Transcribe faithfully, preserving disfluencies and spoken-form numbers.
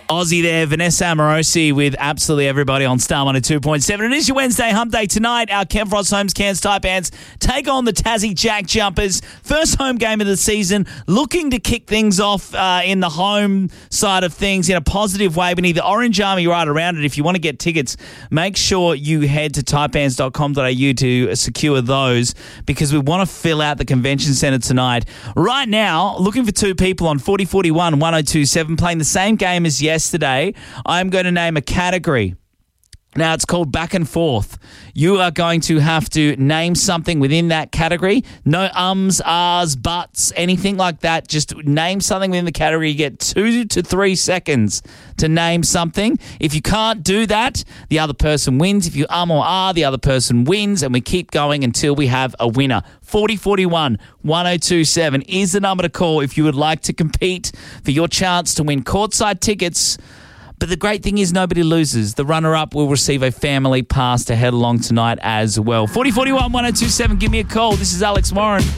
Aussie there, Vanessa Amorosi with absolutely everybody on Star one oh two point seven. It is your Wednesday hump day tonight. Our Ken Frost Homes Cairns Taipans take on the Tassie Jack Jumpers. First home game of the season, looking to kick things off uh, in the home side of things in a positive way. We need the Orange Army right around it. If you want to get tickets, make sure you head to taipans dot com dot a u to secure those, because we want to fill out the convention centre tonight. Right now, looking for two people on forty forty-one one oh two seven, playing the same game as yesterday. Yesterday, I'm going to name a category. Now, it's called Back and Forth. You are going to have to name something within that category. No ums, ahs, buts, anything like that. Just name something within the category. You get two to three seconds to name something. If you can't do that, the other person wins. If you um or ah, the other person wins, and we keep going until we have a winner. forty forty-one one oh two seven is the number to call if you would like to compete for your chance to win courtside tickets. But the great thing is nobody loses. The runner-up will receive a family pass to head along tonight as well. forty forty-one one oh two seven, give me a call. This is Alex Warren.